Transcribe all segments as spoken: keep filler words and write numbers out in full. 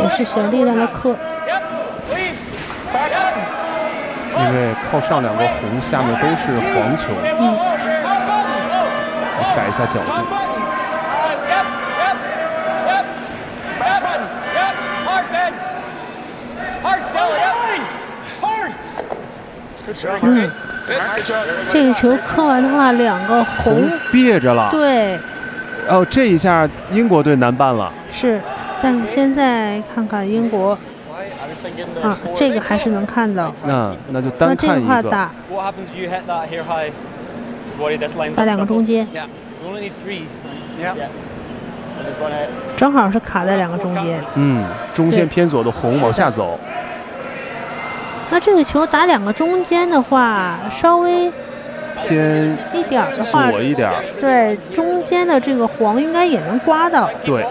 是小力量的课。 因为靠上两个红，下面都是黄球。 嗯。 我改一下角度。 嗯，这个球磕完的话，两个红别着了。 对。 哦，这一下英国队难办了。 是，但是现在看看英国。啊，这个还是能看到。 那那就单看一个。 那这个打。打两个中间。正好是卡在两个中间。 嗯，中线偏左的红往下走。 那这个球打两个中间的话，稍微偏一点的话， 左一点。 对，中间的这个黄应该也能刮到。 对。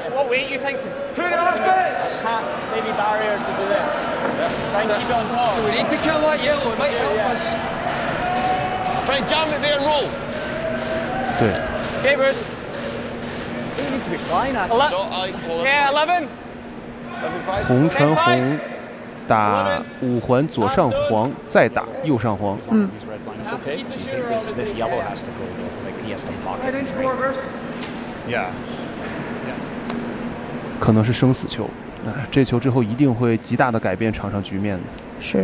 对。红传红，打五环左上黄，再打右上黄。 嗯。 可能是生死球，啊，这球之后一定会极大的改变场上局面的。 是。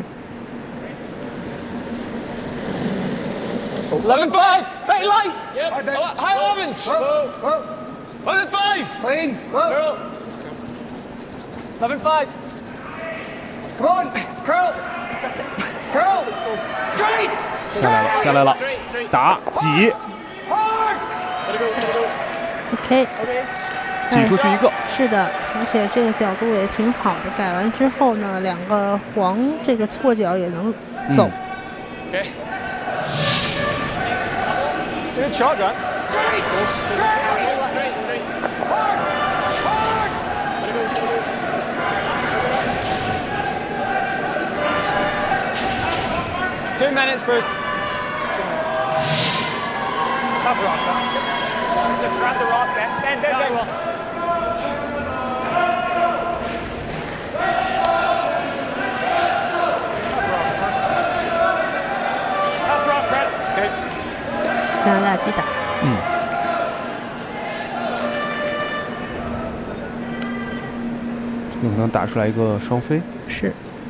eleven five, back line. High Evans. eleven five. Clean. eleven five. Come on, curl. Curl. Straight. 下来了，下来了，打挤。 OK。 挤出去一个。 是的，而且这个角度也挺好的。改完之后呢，两个黄这个错角也能走。 嗯 okay. Good shot, Grant. Straight! Straight! Straight! Hard! Hard! Two minutes, Bruce. Have rock, that's it. Just grab the rock, bend, bend, bend, bend. That's rock, Spur. That's rock, Brett. Okay. 加拿大击打。 嗯。这个可能打出来一个双飞。 是。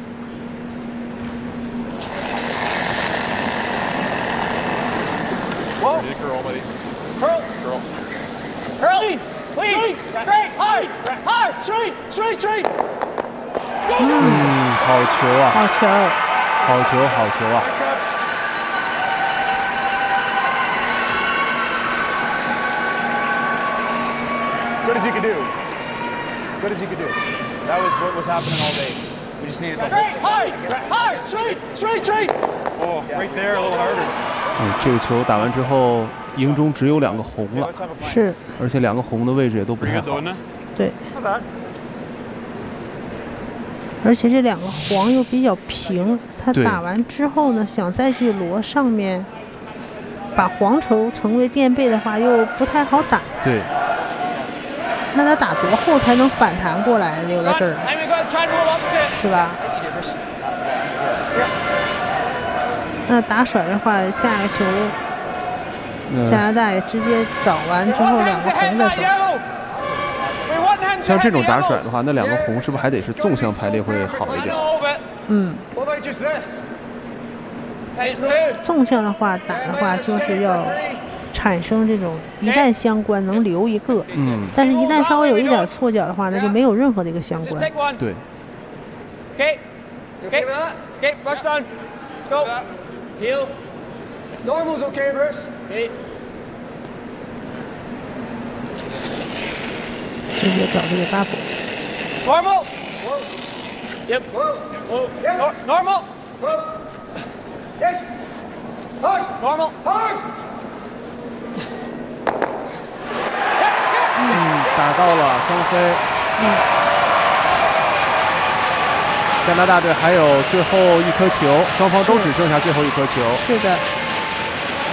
Whoa. Curl, buddy. Curl. Curl. Curl. Clean. Straight. Hard. Hard. Straight. Straight. Straight. 嗯，好球啊！ 好球。 好球，好球啊！ Good as you could do. As good as you could do. That was what was happening all day. We just needed to straight, hard, hard, straight, straight, straight. Oh, right there, a little harder. 嗯，这个球打完之后，营中只有两个红了。 是。 而且两个红的位置也都不太好。 对。而且这两个黄又比较平，他打完之后呢，想再去罗上面把黄球成为垫背的话，又不太好打。 对。 那他打多后才能反弹过来？留在这儿，是吧？那打甩的话，下个球，加拿大也直接找完之后两个红再走。 像这种打甩的话，那两个红是不是还得是纵向排列会好一点？ 嗯。纵向的话打的话，就是要。 产生这种一旦相关能留一个， 嗯， 但是一旦稍微有一点错角的话，那就没有任何的一个相关。 对。 Okay, okay, okay, rush down. Let's go. Heel. Normal's okay, Bruce. Okay. 直接找这个 double. Normal. Yep. Whoa. Normal. Yes. Hard. Normal. Hard. 嗯，打到了双飞。 嗯。 加拿大队还有最后一颗球，双方都只剩下最后一颗球。 是的。